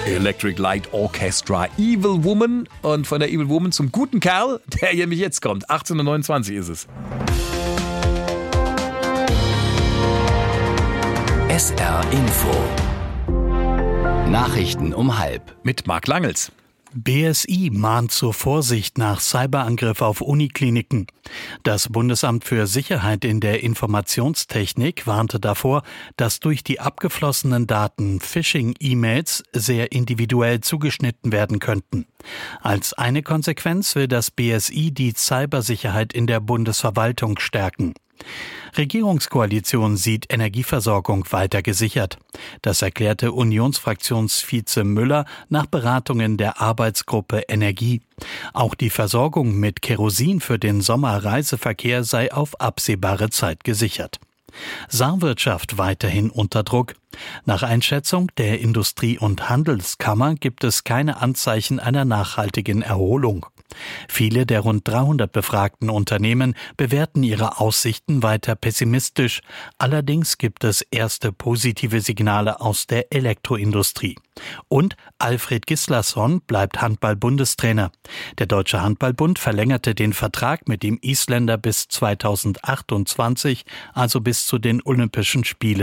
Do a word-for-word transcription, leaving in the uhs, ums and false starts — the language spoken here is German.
Electric Light Orchestra, Evil Woman. Und von der Evil Woman zum guten Kerl, der hier nämlich jetzt kommt. achtzehn Uhr neunundzwanzig ist es. S R Info. Nachrichten um halb. Mit Marc Langels. B S I mahnt zur Vorsicht nach Cyberangriff auf Unikliniken. Das Bundesamt für Sicherheit in der Informationstechnik warnte davor, dass durch die abgeflossenen Daten Phishing-E-Mails sehr individuell zugeschnitten werden könnten. Als eine Konsequenz will das B S I die Cybersicherheit in der Bundesverwaltung stärken. Regierungskoalition sieht Energieversorgung weiter gesichert. Das erklärte Unionsfraktionsvize Müller nach Beratungen der Arbeitsgruppe Energie. Auch die Versorgung mit Kerosin für den Sommerreiseverkehr sei auf absehbare Zeit gesichert. Saarwirtschaft weiterhin unter Druck. Nach Einschätzung der Industrie- und Handelskammer gibt es keine Anzeichen einer nachhaltigen Erholung. Viele der rund dreihundert befragten Unternehmen bewerten ihre Aussichten weiter pessimistisch. Allerdings gibt es erste positive Signale aus der Elektroindustrie. Und Alfred Gislason bleibt Handball-Bundestrainer. Der Deutsche Handballbund verlängerte den Vertrag mit dem Isländer bis zweitausendachtundzwanzig, also bis zu den Olympischen Spielen